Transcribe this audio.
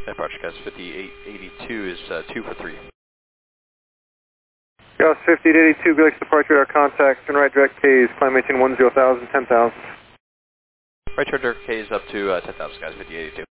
Departure guys, 5882 is 2 for 3. Gauss 5882, Galaxy departure, our contact, turn right direct Ks, climb 1810,000, 10,000. Right turn direct K is up to 10,000 guys, 5882.